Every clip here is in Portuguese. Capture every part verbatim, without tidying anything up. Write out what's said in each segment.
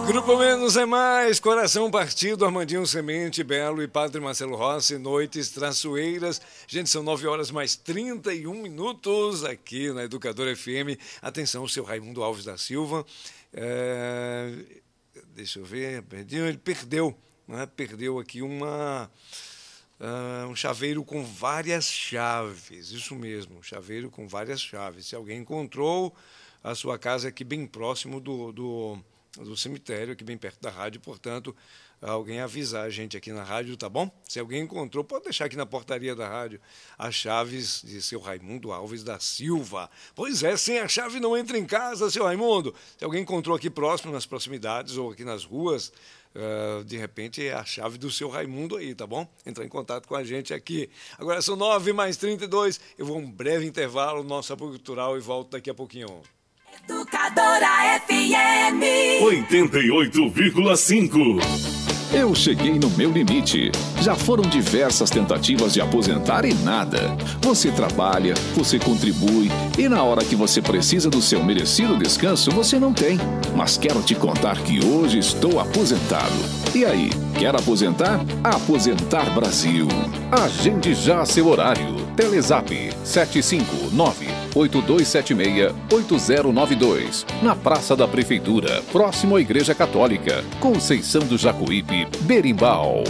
Grupo Menos é Mais, Coração Partido, Armandinho Semente, Belo e Padre Marcelo Rossi, Noites Traçoeiras. Gente, são nove horas mais trinta e um minutos aqui na Educadora F M. Atenção, o seu Raimundo Alves da Silva. É... Deixa eu ver, ele perdeu, né? Perdeu aqui uma... Uh, um chaveiro com várias chaves, isso mesmo, um chaveiro com várias chaves. Se alguém encontrou, a sua casa aqui bem próximo do... do do cemitério, aqui bem perto da rádio, portanto, alguém avisar a gente aqui na rádio, tá bom? Se alguém encontrou, pode deixar aqui na portaria da rádio as chaves de seu Raimundo Alves da Silva. Pois é, sem a chave não entra em casa, seu Raimundo. Se alguém encontrou aqui próximo, nas proximidades ou aqui nas ruas, uh, de repente é a chave do seu Raimundo aí, tá bom? Entrar em contato com a gente aqui. Agora são nove mais trinta e dois, eu vou um breve intervalo, nosso apoio cultural, e volto daqui a pouquinho. Educadora F M oitenta e oito vírgula cinco. Eu cheguei no meu limite. Já foram diversas tentativas de aposentar e nada. Você trabalha, você contribui e na hora que você precisa do seu merecido descanso, você não tem. Mas quero te contar que hoje estou aposentado. E aí, quer aposentar? Aposentar Brasil. Agende já seu horário. Telezap sete cinco nove oito dois sete seis oito zero nove dois. Na Praça da Prefeitura, próximo à Igreja Católica. Conceição do Jacuípe, Berimbau.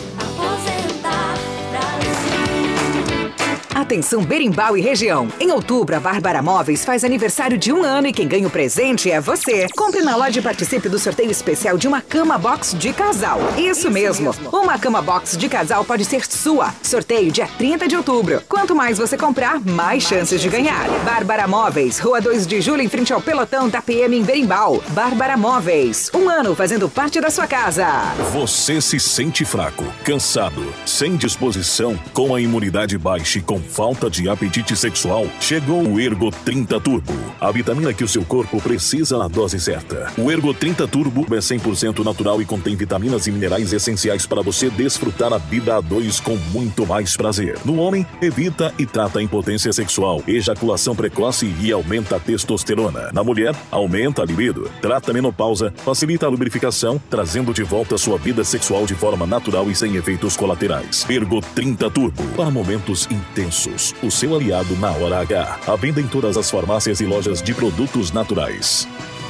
Atenção Berimbau e região. Em outubro, a Bárbara Móveis faz aniversário de um ano e quem ganha o presente é você. Compre na loja e participe do sorteio especial de uma cama box de casal. Isso, Isso mesmo. mesmo. Uma cama box de casal pode ser sua. Sorteio dia trinta de outubro. Quanto mais você comprar, mais, mais chances de ganhar. Bárbara Móveis, Rua dois de Julho, em frente ao pelotão da P M em Berimbau. Bárbara Móveis, um ano fazendo parte da sua casa. Você se sente fraco, cansado, sem disposição, com a imunidade baixa e com falta de apetite sexual? Chegou o Ergo trinta Turbo, a vitamina que o seu corpo precisa na dose certa. O Ergo trinta Turbo é cem por cento natural e contém vitaminas e minerais essenciais para você desfrutar a vida a dois com muito mais prazer. No homem, evita e trata a impotência sexual, ejaculação precoce e aumenta a testosterona. Na mulher, aumenta a libido, trata a menopausa, facilita a lubrificação, trazendo de volta a sua vida sexual de forma natural e sem efeitos colaterais. Ergo trinta Turbo, para momentos intensos. O seu aliado na hora H. À venda em todas as farmácias e lojas de produtos naturais.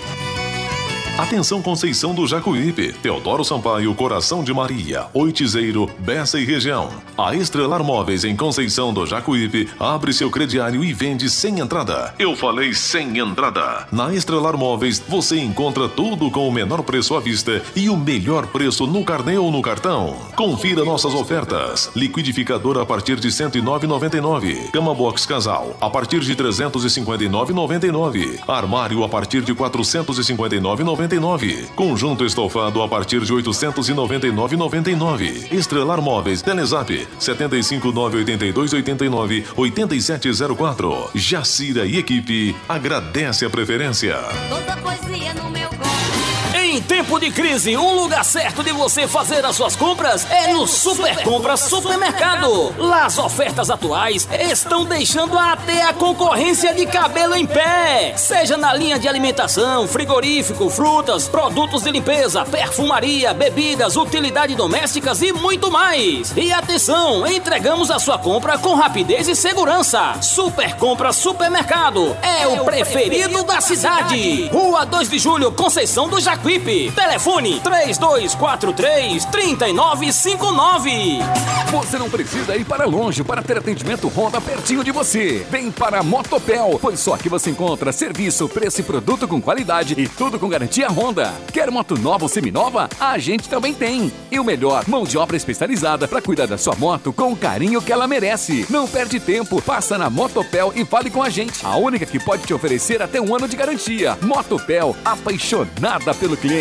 Atenção Conceição do Jacuípe, Teodoro Sampaio, Coração de Maria, Oitizeiro, Bessa e região. A Estrelar Móveis em Conceição do Jacuípe abre seu crediário e vende sem entrada. Eu falei sem entrada. Na Estrelar Móveis você encontra tudo com o menor preço à vista e o melhor preço no carnê ou no cartão. Confira nossas ofertas. Liquidificador a partir de cento e nove reais e noventa e nove centavos. Cama Box Casal a partir de trezentos e cinquenta e nove reais e noventa e nove centavos. Armário a partir de quatrocentos e cinquenta e nove reais e noventa e nove centavos. Conjunto estofado a partir de oitocentos e noventa e nove reais e noventa e nove centavos. Estrelar Móveis, Telezap sete cinco nove oito dois oito nove oito sete zero quatro. Jacira e equipe agradece a preferência. Toda poesia no meu corpo. Em tempo de crise, um lugar certo de você fazer as suas compras é no Super Compras Supermercado. Lá as ofertas atuais estão deixando até a concorrência de cabelo em pé. Seja na linha de alimentação, frigorífico, frutas, produtos de limpeza, perfumaria, bebidas, utilidades domésticas e muito mais. E atenção, entregamos a sua compra com rapidez e segurança. Super Compras Supermercado é o preferido da cidade. Rua dois de Julho, Conceição do Jacuípe. Telefone três dois quatro três, três nove cinco nove. Você não precisa ir para longe para ter atendimento Honda pertinho de você. Vem para a Motopel, pois só aqui você encontra serviço, preço e produto com qualidade e tudo com garantia Honda. Quer moto nova ou seminova? A gente também tem. E o melhor, mão de obra especializada para cuidar da sua moto com o carinho que ela merece. Não perde tempo, passa na Motopel e fale com a gente. A única que pode te oferecer até um ano de garantia. Motopel, apaixonada pelo cliente.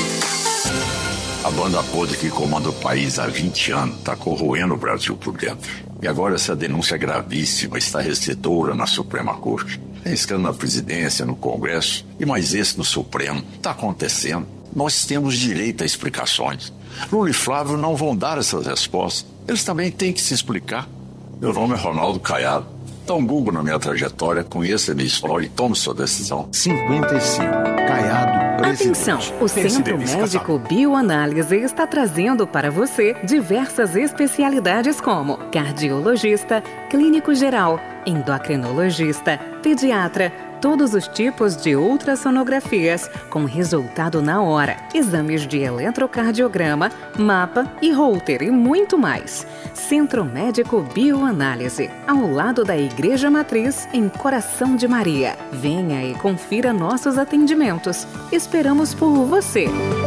A banda podre que comanda o país há vinte anos está corroendo o Brasil por dentro. E agora essa denúncia gravíssima, estarrecedora na Suprema Corte. Tem escândalo na presidência, no Congresso e mais esse no Supremo. Está acontecendo. Nós temos direito a explicações. Lula e Flávio não vão dar essas respostas. Eles também têm que se explicar. Meu nome é Ronaldo Caiado. Dá um Google na minha trajetória, conheça a minha história e tome sua decisão. cinquenta e cinco. Caiado Atenção, o Centro Médico Bioanálise está trazendo para você diversas especialidades como cardiologista, clínico geral, endocrinologista, pediatra, todos os tipos de ultrassonografias com resultado na hora, exames de eletrocardiograma, mapa e Holter e muito mais. Centro Médico Bioanálise, ao lado da Igreja Matriz, em Coração de Maria. Venha e confira nossos atendimentos. Esperamos por você.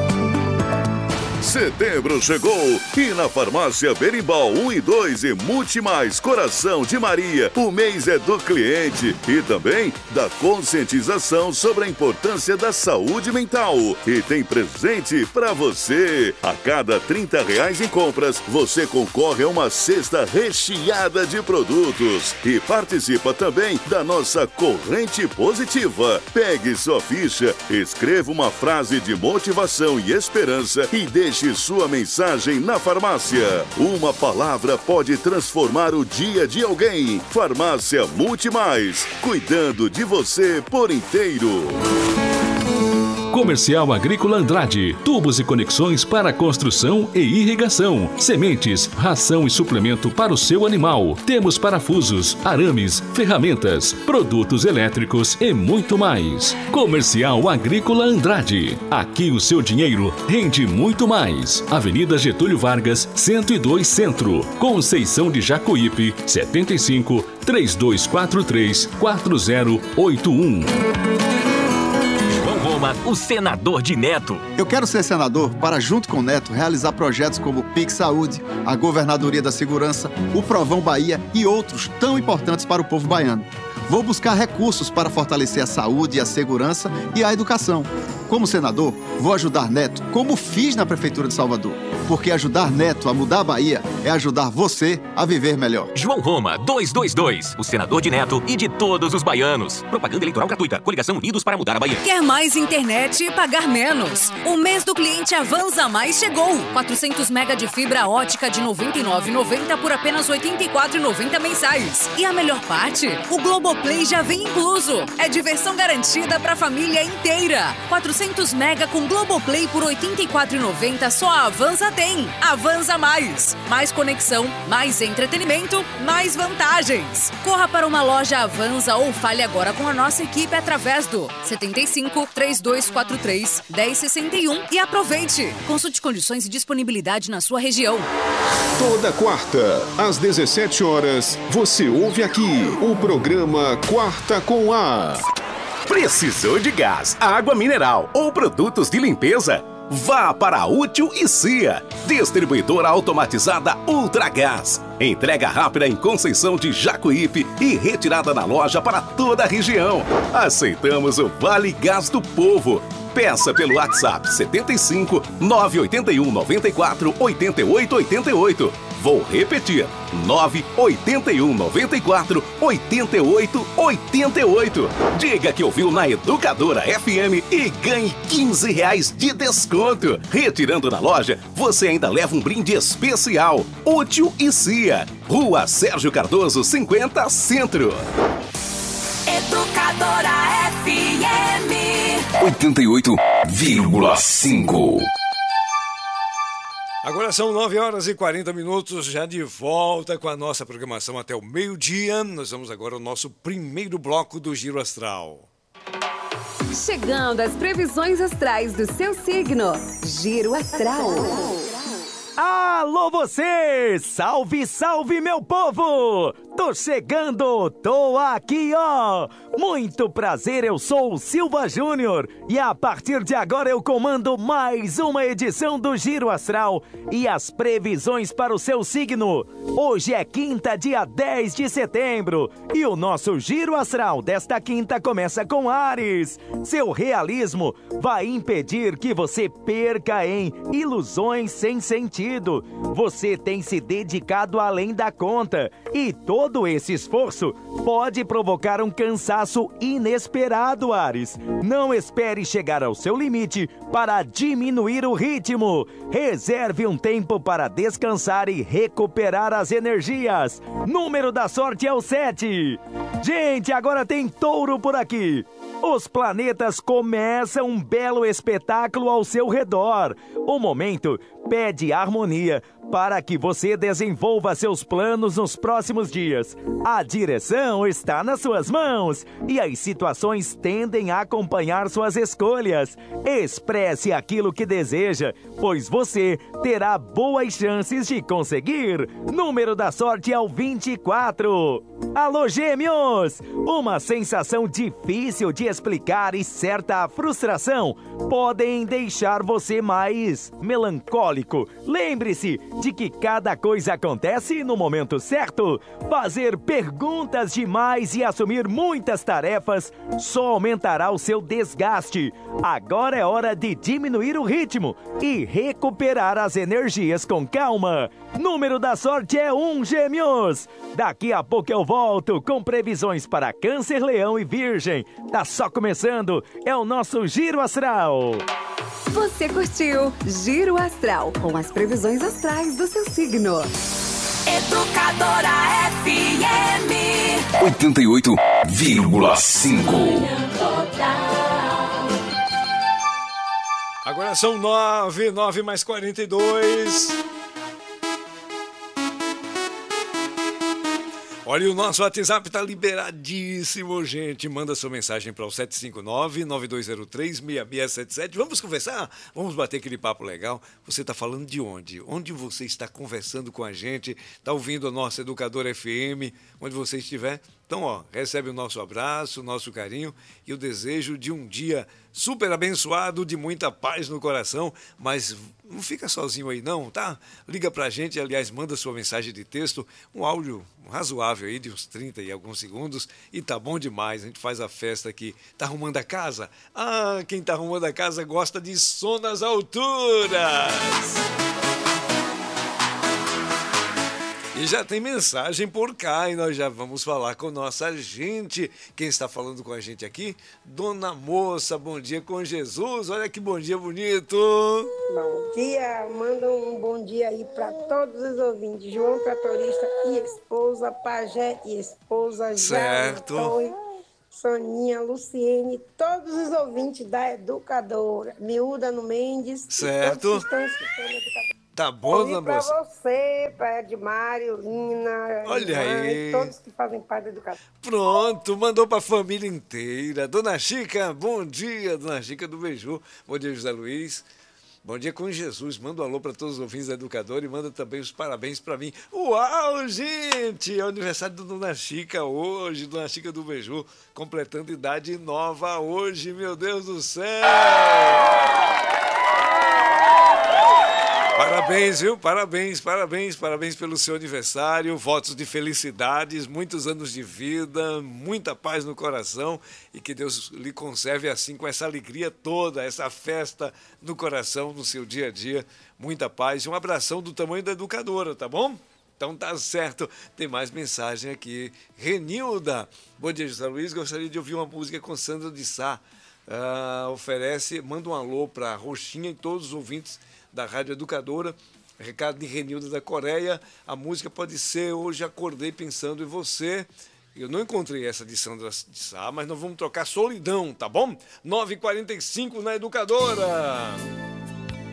Setembro chegou e na Farmácia Berimbau um e dois e Multimais Coração de Maria, o mês é do cliente e também da conscientização sobre a importância da saúde mental. E tem presente pra você. A cada trinta reais em compras, você concorre a uma cesta recheada de produtos e participa também da nossa corrente positiva. Pegue sua ficha, escreva uma frase de motivação e esperança e deixe sua mensagem na farmácia. Uma palavra pode transformar o dia de alguém. Farmácia Multimais, cuidando de você por inteiro. Comercial Agrícola Andrade, tubos e conexões para construção e irrigação, sementes, ração e suplemento para o seu animal. Temos parafusos, arames, ferramentas, produtos elétricos e muito mais. Comercial Agrícola Andrade, aqui o seu dinheiro rende muito mais. Avenida Getúlio Vargas, cento e dois Centro, Conceição de Jacuípe, setenta e cinco, três dois quatro três, quatro zero oito um. O senador de Neto. Eu quero ser senador para, junto com o Neto, realizar projetos como o Pix Saúde, a Governadoria da Segurança, o Provão Bahia e outros tão importantes para o povo baiano. Vou buscar recursos para fortalecer a saúde, a segurança e a educação. Como senador, vou ajudar Neto, como fiz na Prefeitura de Salvador. Porque ajudar Neto a mudar a Bahia é ajudar você a viver melhor. João Roma, duzentos e vinte e dois, o senador de Neto e de todos os baianos. Propaganda eleitoral gratuita. Coligação Unidos para mudar a Bahia. Quer mais internet e pagar menos? O mês do cliente Avanza Mais chegou. quatrocentos mega de fibra ótica de noventa e nove reais e noventa centavos por apenas oitenta e quatro reais e noventa centavos mensais. E a melhor parte? O Globoplay já vem incluso. É diversão garantida para a família inteira. quatrocentos mega com Globoplay por oitenta e quatro reais e noventa centavos só a Avanza tem. Avanza Mais. Mais conexão, mais entretenimento, mais vantagens. Corra para uma loja Avanza ou fale agora com a nossa equipe através do setenta e cinco, três dois quatro três, dez sessenta e um e aproveite. Consulte condições e disponibilidade na sua região. Toda quarta, às dezessete horas, você ouve aqui o programa Quarta com A. Precisou de gás, água mineral ou produtos de limpeza? Vá para a Útil e Cia, distribuidora automatizada Ultragás. Entrega rápida em Conceição de Jacuípe e retirada na loja para toda a região. Aceitamos o Vale Gás do Povo. Peça pelo WhatsApp setenta e cinco, nove oito um, nove quatro, oito oito oito oito. Vou repetir, nove oito um, nove quatro, oito oito oito oito. Diga que ouviu na Educadora F M e ganhe quinze reais de desconto. Retirando na loja, você ainda leva um brinde especial. Útil e Cia, Rua Sérgio Cardoso, cinquenta, Centro. Educadora F M oitenta e oito vírgula cinco. Agora são nove horas e quarenta minutos, já de volta com a nossa programação até o meio-dia. Nós vamos agora ao nosso primeiro bloco do Giro Astral. Chegando às previsões astrais do seu signo. Giro Astral. Alô você! Salve, salve meu povo! Tô chegando, tô aqui ó! Muito prazer, eu sou o Silva Júnior e a partir de agora eu comando mais uma edição do Giro Astral e as previsões para o seu signo. Hoje é quinta, dia dez de setembro e o nosso Giro Astral desta quinta começa com Áries. Seu realismo vai impedir que você perca em ilusões sem sentido. Você tem se dedicado além da conta e todo esse esforço pode provocar um cansaço inesperado, Áries. Não espere chegar ao seu limite para diminuir o ritmo. Reserve um tempo para descansar e recuperar as energias. Número da sorte é o sete. Gente, agora tem touro por aqui. Os planetas começam um belo espetáculo ao seu redor. O momento pede harmonia para que você desenvolva seus planos nos próximos dias. A direção está nas suas mãos e as situações tendem a acompanhar suas escolhas. Expresse aquilo que deseja, pois você terá boas chances de conseguir. Número da sorte é o vinte e quatro. Alô, Gêmeos! Uma sensação difícil de explicar e certa frustração podem deixar você mais melancólico. Lembre-se de que cada coisa acontece no momento certo. Fazer perguntas demais e assumir muitas tarefas só aumentará o seu desgaste. Agora é hora de diminuir o ritmo e recuperar as energias com calma. Número da sorte é um, Gêmeos. Daqui a pouco eu volto com previsões para Câncer, Leão e Virgem. Tá só começando, é o nosso Giro Astral. Você curtiu Giro Astral, com as previsões astrais do seu signo. Educadora F M oitenta e oito vírgula cinco. Agora são nove, nove mais quarenta e dois. Olha, o nosso WhatsApp tá liberadíssimo, gente. Manda sua mensagem para o sete cinco nove, nove dois zero três, seis seis sete sete. Vamos conversar? Vamos bater aquele papo legal. Você está falando de onde? Onde você está conversando com a gente? Está ouvindo a nossa Educadora F M? Onde você estiver? Então, ó, recebe o nosso abraço, o nosso carinho e o desejo de um dia super abençoado, de muita paz no coração, mas não fica sozinho aí não, tá? Liga pra gente, aliás, manda sua mensagem de texto, um áudio razoável aí de uns trinta e alguns segundos e tá bom demais, a gente faz a festa aqui. Tá arrumando a casa? Ah, quem tá arrumando a casa gosta de som nas alturas! E já tem mensagem por cá e nós já vamos falar com nossa gente. Quem está falando com a gente aqui? Dona Moça, bom dia com Jesus. Olha que bom dia bonito. Bom dia, manda um bom dia aí para todos os ouvintes. João Tratorista e esposa, Pajé e esposa, certo. Jair, Soninha, Luciene, todos os ouvintes da Educadora. Miúda no Mendes. Certo. Todos que estão escutando a Educadora. Tá bom, Dona Moça? Moça? Para você, para Edmário, Lina, olha aí, todos que fazem parte da Educadora. Pronto, mandou para a família inteira. Dona Chica, bom dia, Dona Chica do Beiju. Bom dia, José Luiz. Bom dia com Jesus. Manda um alô para todos os ouvintes da Educadora e manda também os parabéns para mim. Uau, gente! É o aniversário da Dona Chica hoje, Dona Chica do Beiju, completando idade nova hoje, meu Deus do céu! Parabéns, viu? Parabéns, parabéns, parabéns pelo seu aniversário, votos de felicidades, muitos anos de vida, muita paz no coração e que Deus lhe conserve assim com essa alegria toda, essa festa no coração, no seu dia a dia, muita paz e um abração do tamanho da Educadora, tá bom? Então tá certo, tem mais mensagem aqui. Renilda, bom dia, José Luiz, gostaria de ouvir uma música com Sandra de Sá. Uh, oferece, manda um alô para Roxinha e todos os ouvintes da Rádio Educadora. Recado de Renilda da Coreia. A música pode ser Hoje Acordei Pensando em Você. Eu não encontrei essa de Sandra de Sá, mas nós vamos trocar Solidão, tá bom? nove e quarenta e cinco na Educadora.